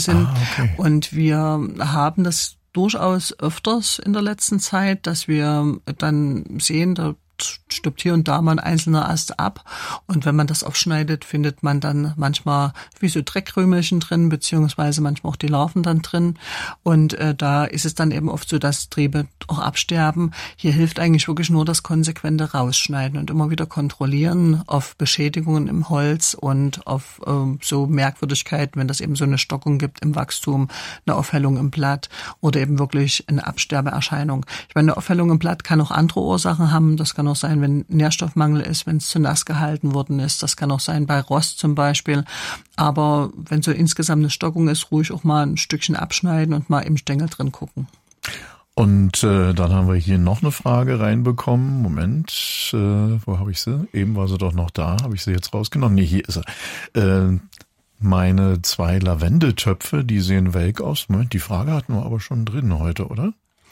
sind. Okay. Und wir haben das durchaus öfters in der letzten Zeit, dass wir dann sehen, da stirbt hier und da mal ein einzelner Ast ab. Und wenn man das aufschneidet, findet man dann manchmal wie so Dreckkrümelchen drin, beziehungsweise manchmal auch die Larven dann drin. Und da ist es dann eben oft so, dass Triebe auch absterben. Hier hilft eigentlich wirklich nur das konsequente Rausschneiden und immer wieder kontrollieren auf Beschädigungen im Holz und auf so Merkwürdigkeiten, wenn das eben so eine Stockung gibt im Wachstum, eine Aufhellung im Blatt oder eben wirklich eine Absterbeerscheinung. Ich meine, eine Aufhellung im Blatt kann auch andere Ursachen haben. Das kann auch sein, wenn Nährstoffmangel ist, wenn es zu nass gehalten worden ist. Das kann auch sein bei Rost zum Beispiel. Aber wenn so insgesamt eine Stockung ist, ruhig auch mal ein Stückchen abschneiden und mal im Stängel drin gucken. Und dann haben wir hier noch eine Frage reinbekommen. Moment, wo habe ich sie? Eben war sie doch noch da. Habe ich sie jetzt rausgenommen? Nee, hier ist sie. Meine 2 Lavendeltöpfe, die sehen welk aus. Moment, die Frage hatten wir aber schon drin heute, oder?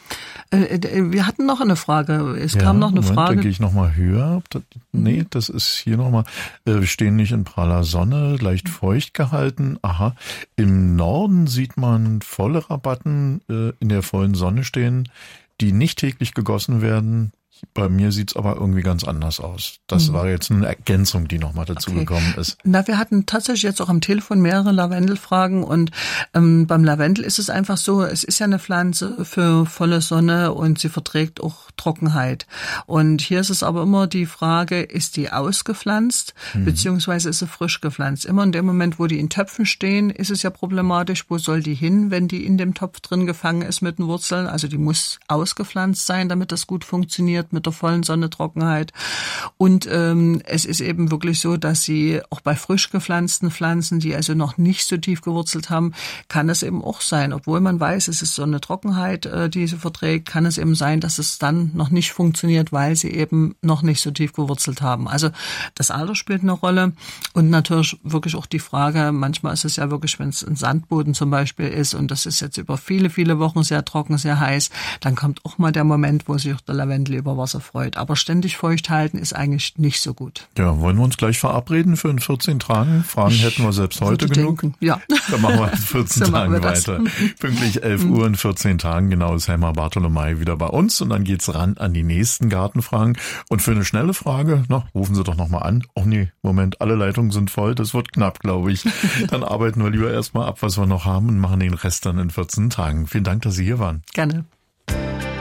Wir hatten noch eine Frage. Es kam noch eine Frage. Da gehe ich nochmal höher. Nee, das ist hier nochmal. Wir stehen nicht in praller Sonne, leicht feucht gehalten. Aha. Im Norden sieht man volle Rabatten in der vollen Sonne stehen, die nicht täglich gegossen werden. Bei mir sieht's aber irgendwie ganz anders aus. Das war jetzt eine Ergänzung, die nochmal dazu gekommen ist. Na, wir hatten tatsächlich jetzt auch am Telefon mehrere Lavendelfragen und beim Lavendel ist es einfach so, es ist ja eine Pflanze für volle Sonne und sie verträgt auch Trockenheit. Und hier ist es aber immer die Frage, ist die ausgepflanzt, beziehungsweise ist sie frisch gepflanzt? Immer in dem Moment, wo die in Töpfen stehen, ist es ja problematisch, wo soll die hin, wenn die in dem Topf drin gefangen ist mit den Wurzeln? Also die muss ausgepflanzt sein, damit das gut funktioniert mit der vollen Sonnetrockenheit. Und es ist eben wirklich so, dass sie auch bei frisch gepflanzten Pflanzen, die also noch nicht so tief gewurzelt haben, kann es eben auch sein, obwohl man weiß, es ist so eine Trockenheit, die sie verträgt, kann es eben sein, dass es dann noch nicht funktioniert, weil sie eben noch nicht so tief gewurzelt haben. Also das Alter spielt eine Rolle und natürlich wirklich auch die Frage, manchmal ist es ja wirklich, wenn es ein Sandboden zum Beispiel ist und das ist jetzt über viele, viele Wochen sehr trocken, sehr heiß, dann kommt auch mal der Moment, wo sich auch der Lavendel über Wasser freut. Aber ständig feucht halten ist eigentlich nicht so gut. Ja, wollen wir uns gleich verabreden für in 14 Tagen? Fragen hätten wir selbst heute genug. Denken. Ja. Dann machen wir in 14 Tagen weiter. Pünktlich 11 Uhr in 14 Tagen, genau, ist Helma Bartolomei wieder bei uns und dann geht's ran an die nächsten Gartenfragen. Und für eine schnelle Frage, rufen Sie doch nochmal an. Oh nee, Moment, alle Leitungen sind voll, das wird knapp, glaube ich. Dann arbeiten wir lieber erstmal ab, was wir noch haben und machen den Rest dann in 14 Tagen. Vielen Dank, dass Sie hier waren. Gerne.